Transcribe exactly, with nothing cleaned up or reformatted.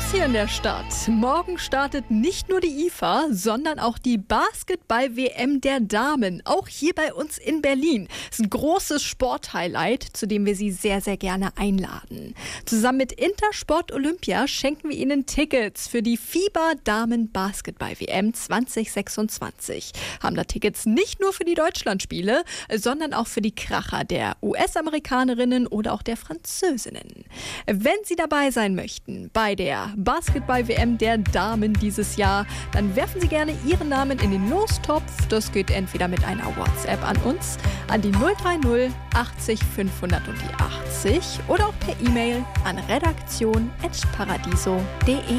hier in der Stadt. Morgen startet nicht nur die I F A, sondern auch die Basketball-W M der Damen. Auch hier bei uns in Berlin. Das ist ein großes Sporthighlight, zu dem wir Sie sehr, sehr gerne einladen. Zusammen mit Intersport Olympia schenken wir Ihnen Tickets für die FIBA Damen Basketball-W M zwanzig sechsundzwanzig. Haben da Tickets nicht nur für die Deutschlandspiele, sondern auch für die Kracher der U S-Amerikanerinnen oder auch der Französinnen. Wenn Sie dabei sein möchten bei der Basketball-W M der Damen dieses Jahr, dann werfen Sie gerne Ihren Namen in den Lostopf. Das geht entweder mit einer WhatsApp an uns, an die null drei null achtzig fünfhundert und die achtzig oder auch per E-Mail an redaktion at paradiso punkt de.